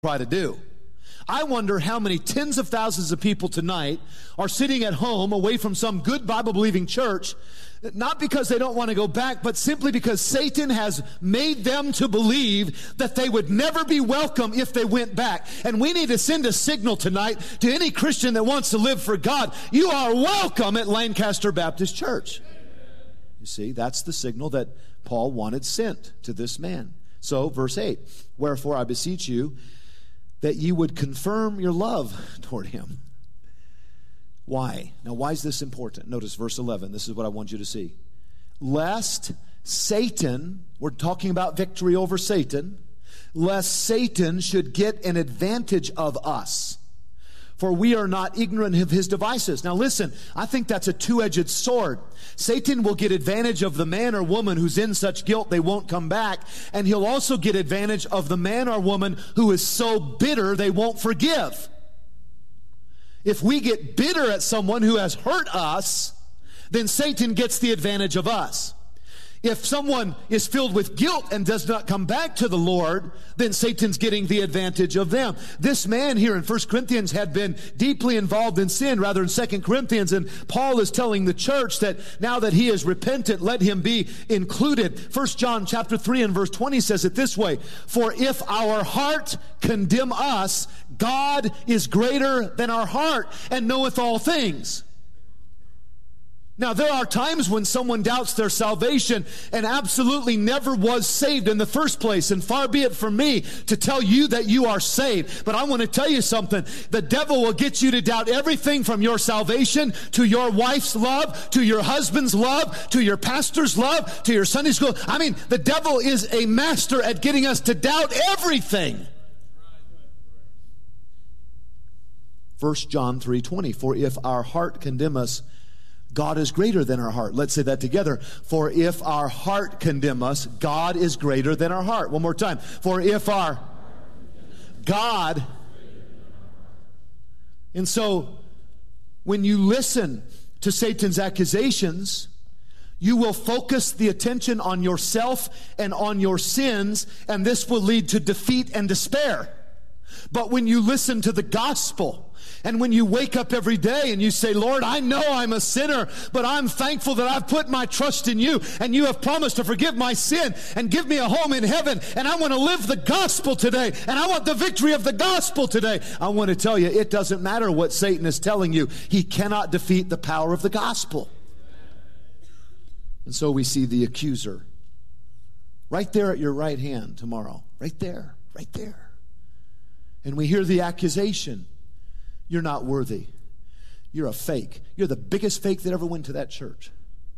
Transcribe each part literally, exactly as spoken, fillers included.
try to do. I wonder how many tens of thousands of people tonight are sitting at home away from some good Bible-believing church, not because they don't want to go back, but simply because Satan has made them to believe that they would never be welcome if they went back. And we need to send a signal tonight to any Christian that wants to live for God. You are welcome at Lancaster Baptist Church. You see, that's the signal that Paul wanted sent to this man. So, verse eight, wherefore I beseech you that ye would confirm your love toward him. Why? Now, why is this important? Notice verse eleven. This is what I want you to see. Lest Satan, we're talking about victory over Satan, lest Satan should get an advantage of us. For we are not ignorant of his devices. Now listen, I think that's a two-edged sword. Satan will get advantage of the man or woman who's in such guilt they won't come back. And he'll also get advantage of the man or woman who is so bitter they won't forgive. If we get bitter at someone who has hurt us, then Satan gets the advantage of us. If someone is filled with guilt and does not come back to the Lord, then Satan's getting the advantage of them. This man here in First Corinthians had been deeply involved in sin, rather in Second Corinthians, and Paul is telling the church that now that he is repentant, let him be included. First John chapter three and verse twenty says it this way, for if our heart condemn us, God is greater than our heart and knoweth all things. Now, there are times when someone doubts their salvation and absolutely never was saved in the first place. And far be it from me to tell you that you are saved. But I want to tell you something. The devil will get you to doubt everything from your salvation to your wife's love, to your husband's love, to your pastor's love, to your Sunday school. I mean, the devil is a master at getting us to doubt everything. First John three twenty, for if our heart condemn us, God is greater than our heart. Let's say that together. For if our heart condemn us, God is greater than our heart. One more time. For if our God. And so, when you listen to Satan's accusations, you will focus the attention on yourself and on your sins, and this will lead to defeat and despair. But when you listen to the gospel, and when you wake up every day and you say, Lord, I know I'm a sinner, but I'm thankful that I've put my trust in you, and you have promised to forgive my sin and give me a home in heaven, and I want to live the gospel today, and I want the victory of the gospel today. I want to tell you, it doesn't matter what Satan is telling you. He cannot defeat the power of the gospel. And so we see the accuser right there at your right hand tomorrow. Right there, right there. And we hear the accusation. You're not worthy. You're a fake. You're the biggest fake that ever went to that church.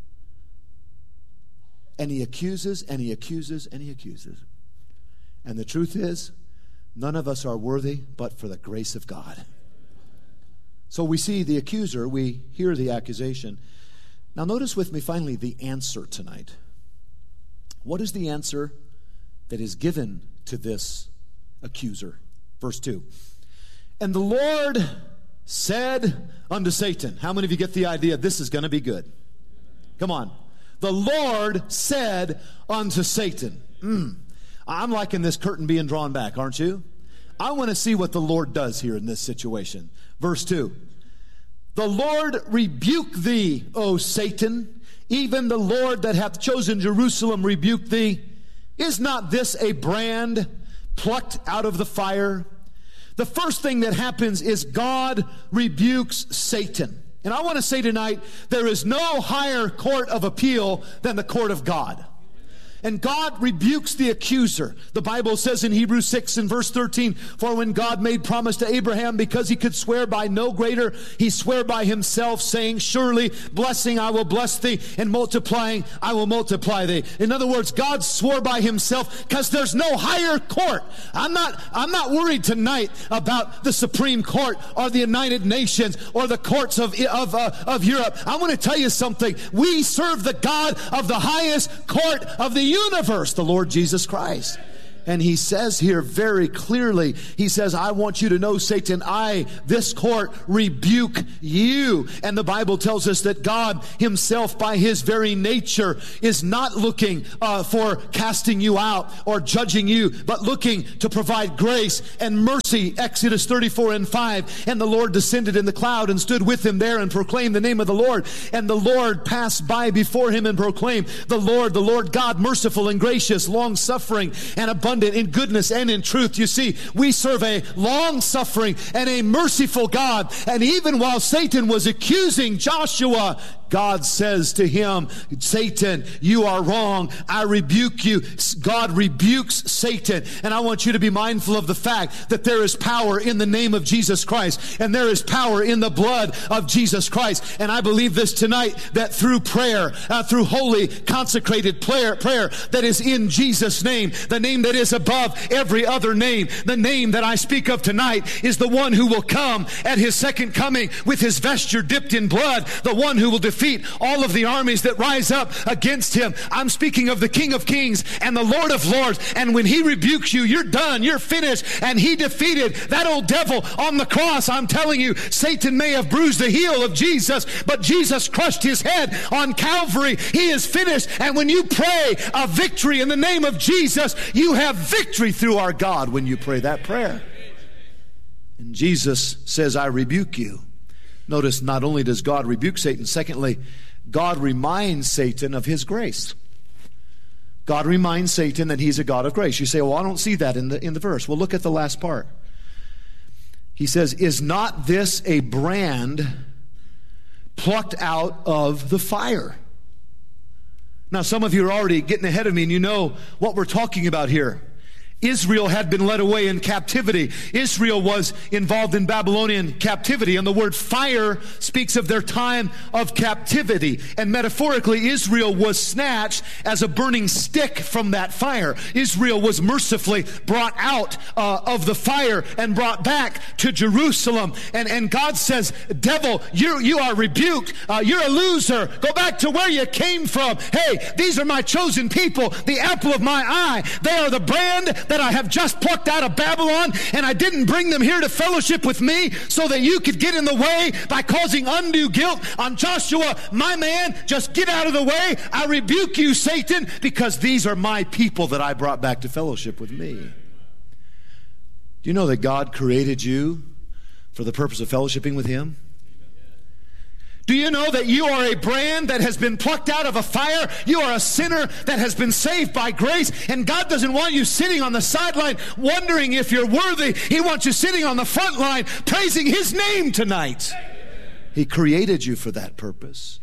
And he accuses, and he accuses, and he accuses. And the truth is, none of us are worthy but for the grace of God. So we see the accuser, we hear the accusation. Now notice with me finally the answer tonight. What is the answer that is given to this accuser? Verse two. And the Lord said unto Satan. How many of you get the idea? This is going to be good. Come on. The Lord said unto Satan. Mm, I'm liking this curtain being drawn back, aren't you? I want to see what the Lord does here in this situation. Verse two. The Lord rebuke thee, O Satan. Even the Lord that hath chosen Jerusalem rebuke thee. Is not this a brand plucked out of the fire? The first thing that happens is God rebukes Satan. And I want to say tonight, there is no higher court of appeal than the court of God. And God rebukes the accuser. The Bible says in Hebrews six and verse thirteen, for when God made promise to Abraham, because he could swear by no greater, he sware by himself, saying, surely blessing I will bless thee, and multiplying I will multiply thee. In other words, God swore by himself because there's no higher court. I'm not, I'm not worried tonight about the Supreme Court or the United Nations or the courts of, of, uh, of Europe. I want to tell you something. We serve the God of the highest court of the universe, the Lord Jesus Christ. And he says here very clearly, he says, I want you to know, Satan, I, this court, rebuke you. And the Bible tells us that God himself, by his very nature, is not looking uh, for casting you out or judging you, but looking to provide grace and mercy. Exodus thirty-four and five. And the Lord descended in the cloud and stood with him there and proclaimed the name of the Lord. And the Lord passed by before him and proclaimed, the Lord, the Lord God, merciful and gracious, long-suffering and abundant in goodness and in truth. You see, we serve a long-suffering and a merciful God. And even while Satan was accusing Joshua, God says to him, Satan, you are wrong. I rebuke you. God rebukes Satan. And I want you to be mindful of the fact that there is power in the name of Jesus Christ, and there is power in the blood of Jesus Christ. And I believe this tonight, that through prayer, uh, through holy consecrated prayer, prayer that is in Jesus' name, the name that is above every other name, the name that I speak of tonight is the one who will come at his second coming with his vesture dipped in blood, the one who will defeat all of the armies that rise up against him. I'm speaking of the King of Kings and the Lord of Lords. And when he rebukes you, you're done, you're finished. And he defeated that old devil on the cross. I'm telling you, Satan may have bruised the heel of Jesus, but Jesus crushed his head on Calvary. He is finished. And when you pray a victory in the name of Jesus, you have victory through our God when you pray that prayer. And Jesus says, I rebuke you. Notice, not only does God rebuke Satan, secondly, God reminds Satan of his grace. God reminds Satan that he's a God of grace. You say, well, I don't see that in the, in the verse. Well, look at the last part. He says, is not this a brand plucked out of the fire? Now, some of you are already getting ahead of me, and you know what we're talking about here. Israel had been led away in captivity. Israel was involved in Babylonian captivity, and the word fire speaks of their time of captivity. And metaphorically, Israel was snatched as a burning stick from that fire. Israel was mercifully brought out uh, of the fire and brought back to Jerusalem. And, and God says, devil, you, you are rebuked. Uh, you're a loser. Go back to where you came from. Hey, these are my chosen people, the apple of my eye. They are the brand that I have just plucked out of Babylon, and I didn't bring them here to fellowship with me so that you could get in the way by causing undue guilt on Joshua, my man. Just get out of the way. I rebuke you, Satan, because these are my people that I brought back to fellowship with me. Do you know that God created you for the purpose of fellowshipping with him? Do you know that you are a brand that has been plucked out of a fire? You are a sinner that has been saved by grace, and God doesn't want you sitting on the sideline wondering if you're worthy. He wants you sitting on the front line praising his name tonight. He created you for that purpose.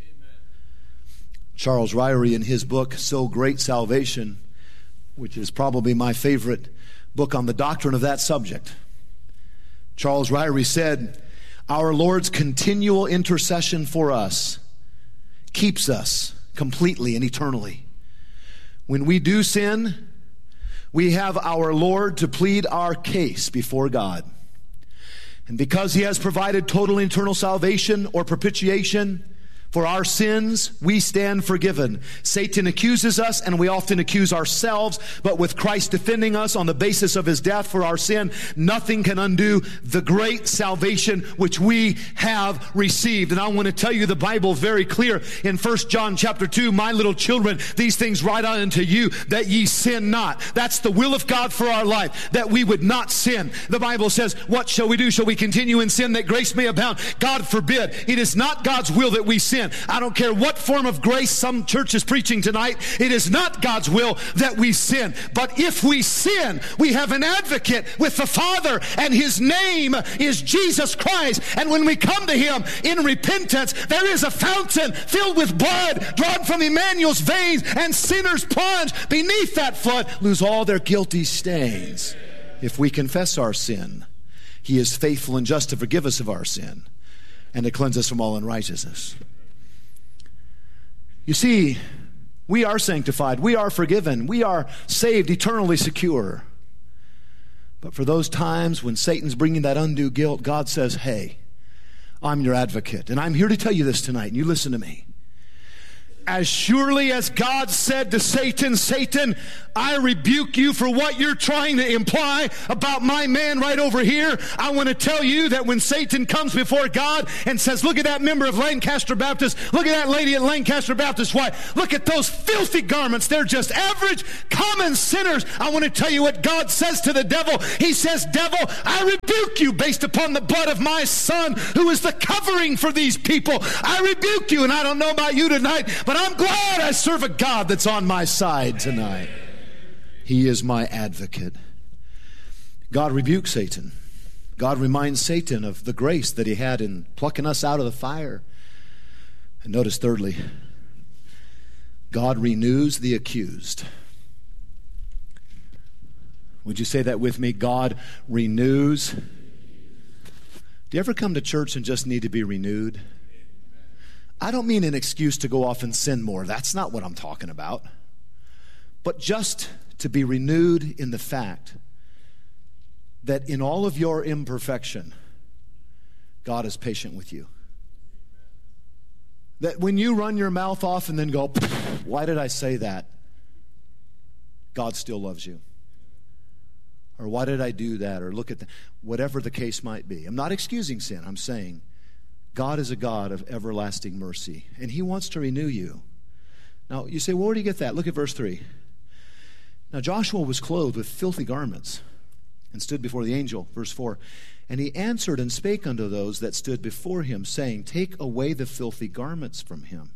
Charles Ryrie, in his book, So Great Salvation, which is probably my favorite book on the doctrine of that subject, Charles Ryrie said, our Lord's continual intercession for us keeps us completely and eternally. When we do sin, we have our Lord to plead our case before God. And because he has provided total and eternal salvation or propitiation for our sins, we stand forgiven. Satan accuses us, and we often accuse ourselves, but with Christ defending us on the basis of his death for our sin, nothing can undo the great salvation which we have received. And I want to tell you, the Bible is very clear in First John chapter two, my little children, these things write I unto you, that ye sin not. That's the will of God for our life, that we would not sin. The Bible says, what shall we do? Shall we continue in sin that grace may abound? God forbid. It is not God's will that we sin. I don't care what form of grace some church is preaching tonight. It is not God's will that we sin. But if we sin, we have an advocate with the Father, and his name is Jesus Christ. And when we come to him in repentance, there is a fountain filled with blood drawn from Emmanuel's veins, and sinners plunge beneath that flood, lose all their guilty stains. If we confess our sin, he is faithful and just to forgive us of our sin and to cleanse us from all unrighteousness. You see, we are sanctified, we are forgiven, we are saved, eternally secure. But for those times when Satan's bringing that undue guilt, God says, hey, I'm your advocate. And I'm here to tell you this tonight, and you listen to me. as surely as God said to Satan, Satan, I rebuke you for what you're trying to imply about my man right over here. I want to tell you that when Satan comes before God and says, look at that member of Lancaster Baptist, look at that lady at Lancaster Baptist, why, look at those filthy garments. They're just average, common sinners. I want to tell you what God says to the devil. He says, devil, I rebuke you based upon the blood of my son, who is the covering for these people. I rebuke you, and I don't know about you tonight, but I'm glad I serve a God that's on my side tonight. He is my advocate. God rebukes Satan. God reminds Satan of the grace that he had in plucking us out of the fire. And notice thirdly, God renews the accused. Would you say that with me? God renews. Do you ever come to church and just need to be renewed? I don't mean an excuse to go off and sin more. That's not what I'm talking about. But just to be renewed in the fact that in all of your imperfection, God is patient with you. That when you run your mouth off and then go, why did I say that? God still loves you. Or why did I do that? Or look at that. Whatever the case might be. I'm not excusing sin. I'm saying God is a God of everlasting mercy. And he wants to renew you. Now, you say, well, where do you get that? Look at verse three. Now, Joshua was clothed with filthy garments and stood before the angel. Verse four. And he answered and spake unto those that stood before him, saying, take away the filthy garments from him.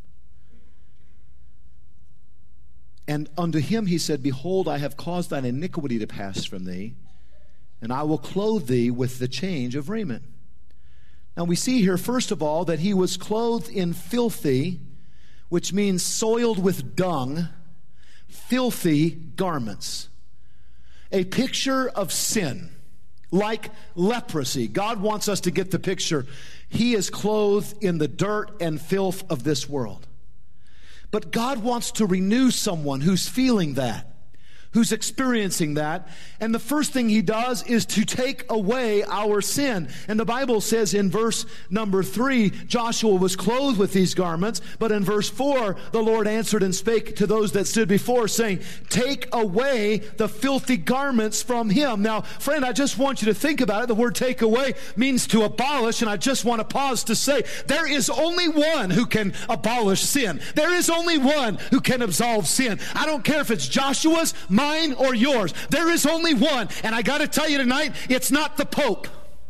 And unto him he said, behold, I have caused thine iniquity to pass from thee, and I will clothe thee with the change of raiment. Now we see here, first of all, that he was clothed in filthy, which means soiled with dung, filthy garments. A picture of sin, like leprosy. God wants us to get the picture. He is clothed in the dirt and filth of this world. But God wants to renew someone who's feeling that, who's experiencing that. And the first thing he does is to take away our sin. And the Bible says in verse number three, Joshua was clothed with these garments. But in verse four, the Lord answered and spake to those that stood before, saying, take away the filthy garments from him. Now, friend, I just want you to think about it. The word take away means to abolish. And I just want to pause to say, there is only one who can abolish sin. There is only one who can absolve sin. I don't care if it's Joshua's, mine, or yours. There is only one. And I got to tell you tonight, it's not the Pope.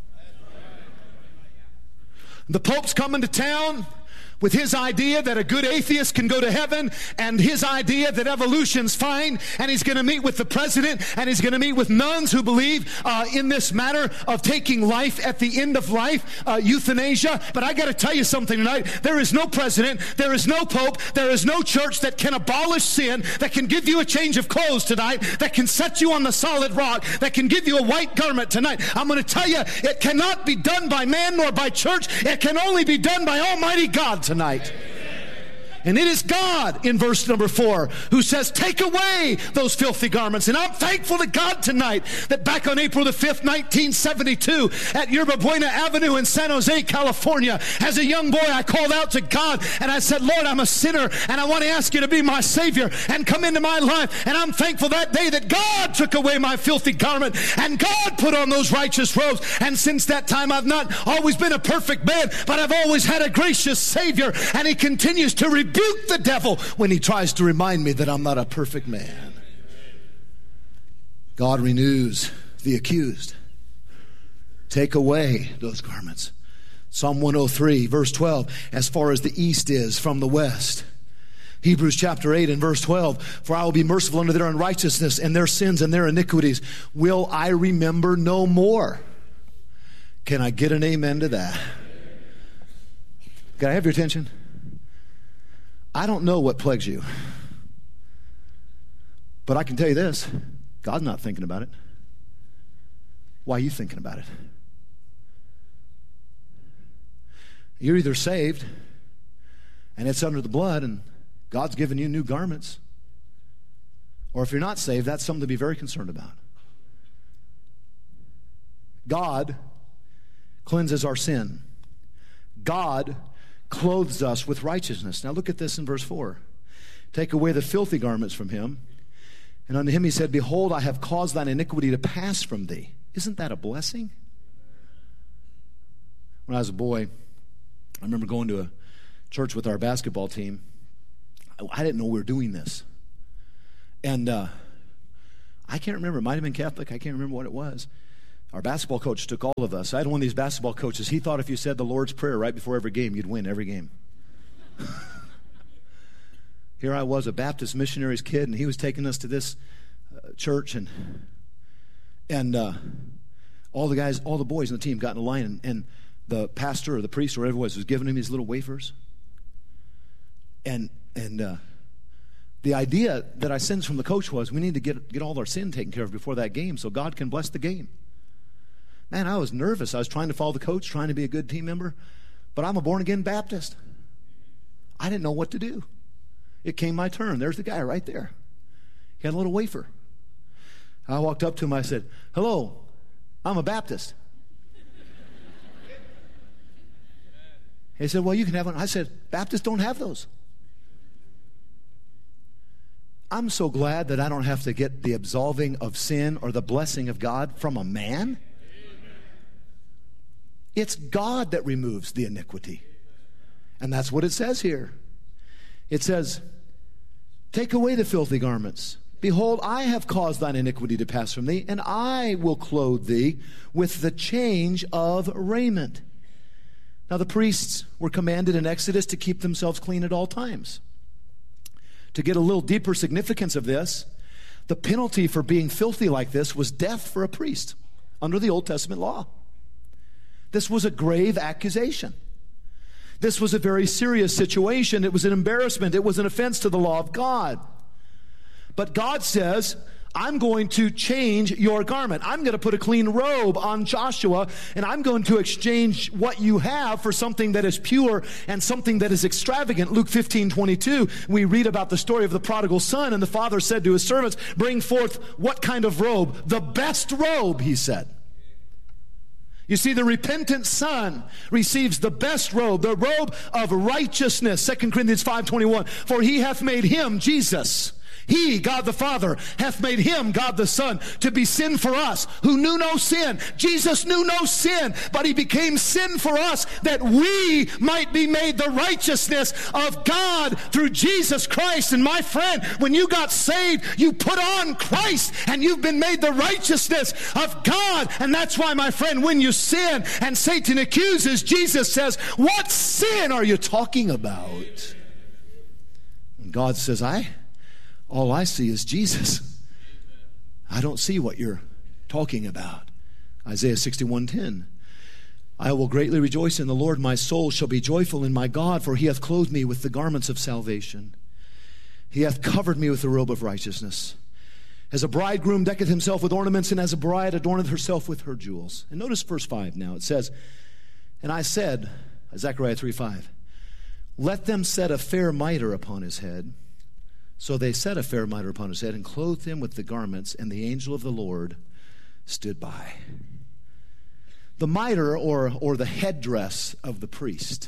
The Pope's coming to town with his idea that a good atheist can go to heaven, and his idea that evolution's fine, and he's going to meet with the president, and he's going to meet with nuns who believe uh, in this matter of taking life at the end of life, uh, euthanasia. But I got to tell you something tonight. There is no president, there is no pope, there is no church that can abolish sin, that can give you a change of clothes tonight, that can set you on the solid rock, that can give you a white garment tonight. I'm going to tell you, it cannot be done by man nor by church. It can only be done by Almighty God tonight. Tonight. And it is God, in verse number four, who says, take away those filthy garments. And I'm thankful to God tonight that back on April the fifth, nineteen seventy-two, at Yerba Buena Avenue in San Jose, California, as a young boy, I called out to God and I said, Lord, I'm a sinner and I want to ask you to be my Savior and come into my life. And I'm thankful that day that God took away my filthy garment and God put on those righteous robes. And since that time, I've not always been a perfect man, but I've always had a gracious Savior, and he continues to rebuke Rebuke the devil when he tries to remind me that I'm not a perfect man. God renews the accused. Take away those garments. Psalm one oh three, verse twelve, as far as the east is from the west. Hebrews chapter eight and verse twelve, for I will be merciful unto their unrighteousness, and their sins and their iniquities will I remember no more. Can I get an amen to that? Can I have your attention? I don't know what plagues you, but I can tell you this, God's not thinking about it. Why are you thinking about it? You're either saved, and it's under the blood, and God's given you new garments, or if you're not saved, that's something to be very concerned about. God cleanses our sin. God clothes us with righteousness. Now look at this in verse four. take away the filthy garments from him. And unto him he said, behold, I have caused thine iniquity to pass from thee. Isn't that a blessing? When I was a boy, I remember going to a church with our basketball team. I didn't know we were doing this. And uh, I can't remember. It might have been Catholic. I can't remember what it was. Our basketball coach took all of us. I had one of these basketball coaches. He thought if you said the Lord's Prayer right before every game, you'd win every game. Here I was, a Baptist missionary's kid, and he was taking us to this uh, church, and and uh, all the guys, all the boys in the team got in a line, and, and the pastor or the priest or whatever it was was giving him these little wafers. And and uh, the idea that I sensed from the coach was we need to get get all our sin taken care of before that game so God can bless the game. Man, I was nervous. I was trying to follow the coach, trying to be a good team member, but I'm a born-again Baptist. I didn't know what to do. It came my turn. There's the guy right there. He had a little wafer. I walked up to him. I said, hello, I'm a Baptist. He said, well, you can have one. I said, Baptists don't have those. I'm so glad that I don't have to get the absolving of sin or the blessing of God from a man. It's God that removes the iniquity. And that's what it says here. It says, take away the filthy garments. Behold, I have caused thine iniquity to pass from thee, and I will clothe thee with the change of raiment. Now the priests were commanded in Exodus to keep themselves clean at all times. To get a little deeper significance of this, the penalty for being filthy like this was death for a priest under the Old Testament law. This was a grave accusation. This was a very serious situation. It was an embarrassment. It was an offense to the law of God. But God says, I'm going to change your garment. I'm going to put a clean robe on Joshua, and I'm going to exchange what you have for something that is pure and something that is extravagant. Luke fifteen twenty-two, we read about the story of the prodigal son, and the father said to his servants, bring forth what kind of robe? The best robe, he said. You see, the repentant son receives the best robe, the robe of righteousness, Second Corinthians five twenty-one. For he hath made him, Jesus, he, God the Father, hath made him, God the Son, to be sin for us, who knew no sin. Jesus knew no sin, but he became sin for us, that we might be made the righteousness of God through Jesus Christ. And my friend, when you got saved, you put on Christ, and you've been made the righteousness of God. And that's why, my friend, when you sin and Satan accuses, Jesus says, what sin are you talking about? And God says, I... all I see is Jesus. I don't see what you're talking about. Isaiah sixty-one ten. I will greatly rejoice in the Lord. My soul shall be joyful in my God, for he hath clothed me with the garments of salvation. He hath covered me with the robe of righteousness. As a bridegroom decketh himself with ornaments, and as a bride adorneth herself with her jewels. And notice verse five now. It says, and I said, Zechariah three five, let them set a fair mitre upon his head. So they set a fair mitre upon his head and clothed him with the garments, and the angel of the Lord stood by. The mitre, or, or the headdress of the priest,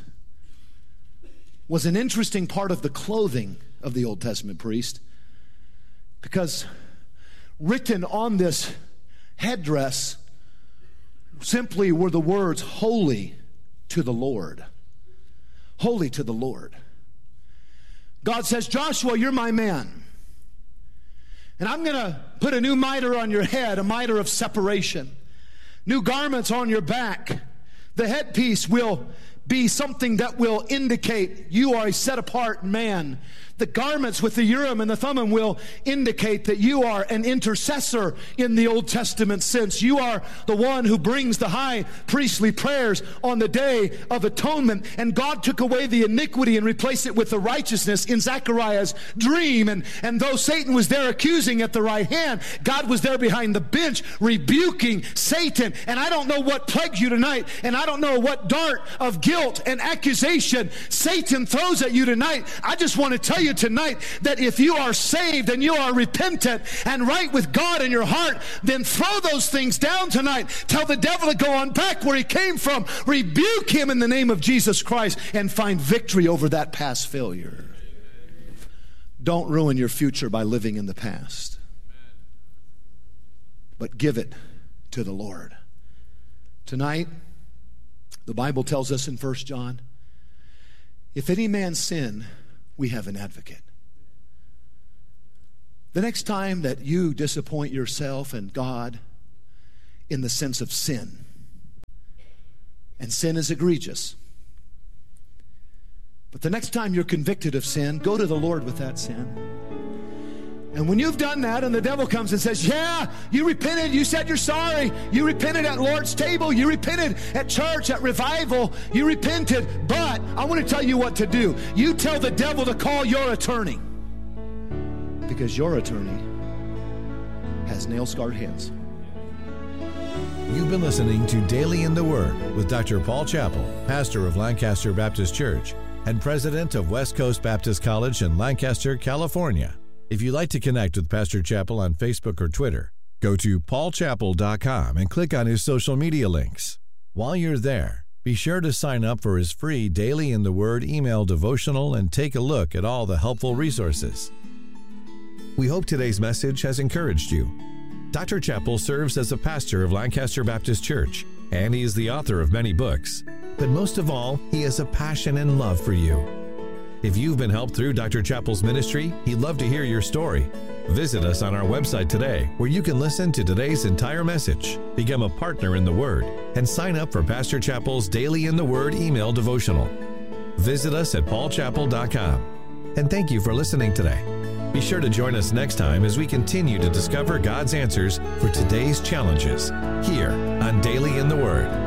was an interesting part of the clothing of the Old Testament priest, because written on this headdress simply were the words, holy to the Lord. Holy to the Lord. God says, Joshua, you're my man. And I'm going to put a new mitre on your head, a mitre of separation. New garments on your back. The headpiece will be something that will indicate you are a set-apart man. The garments with the Urim and the Thummim will indicate that you are an intercessor in the Old Testament sense. You are the one who brings the high priestly prayers on the Day of Atonement. And God took away the iniquity and replaced it with the righteousness in Zechariah's dream. And, and though Satan was there accusing at the right hand, God was there behind the bench rebuking Satan. And I don't know what plagues you tonight, and I don't know what dart of guilt and accusation Satan throws at you tonight. I just want to tell you tonight that if you are saved and you are repentant and right with God in your heart, then throw those things down tonight. Tell the devil to go on back where he came from. Rebuke him in the name of Jesus Christ and find victory over that past failure. Don't ruin your future by living in the past, but give it to the Lord. Tonight, the Bible tells us in First John, if any man sin, we have an advocate. The next time that you disappoint yourself and God in the sense of sin, and sin is egregious, but the next time you're convicted of sin, go to the Lord with that sin. And when you've done that and the devil comes and says, yeah, you repented, you said you're sorry, you repented at Lord's table, you repented at church, at revival, you repented, but I want to tell you what to do. You tell the devil to call your attorney, because your attorney has nail-scarred hands. You've been listening to Daily in the Word with Doctor Paul Chappell, pastor of Lancaster Baptist Church and president of West Coast Baptist College in Lancaster, California. If you'd like to connect with Pastor Chappell on Facebook or Twitter, go to paul chappell dot com and click on his social media links. While you're there, be sure to sign up for his free Daily in the Word email devotional and take a look at all the helpful resources. We hope today's message has encouraged you. Doctor Chappell serves as a pastor of Lancaster Baptist Church, and he is the author of many books. But most of all, he has a passion and love for you. If you've been helped through Doctor Chappell's ministry, he'd love to hear your story. Visit us on our website today, where you can listen to today's entire message, become a partner in the Word, and sign up for Pastor Chappell's Daily in the Word email devotional. Visit us at paul chappell dot com. And thank you for listening today. Be sure to join us next time as we continue to discover God's answers for today's challenges here on Daily in the Word.